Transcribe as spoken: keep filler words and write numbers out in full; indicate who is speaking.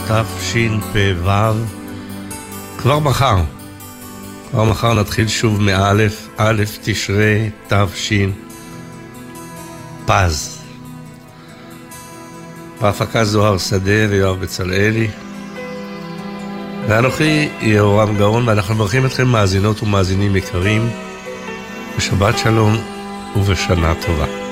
Speaker 1: תשפ"ו. כבר מחר, כבר מחר נתחיל שוב מאלף, א' תשרי תש"פ. בהפקה זוהר שדה ויואב בצלאלי, ואנוכי יהורם גאון, ואנחנו מברכים אתכם מאזינות ומאזינים יקרים בשבת שלום ובשנה טובה.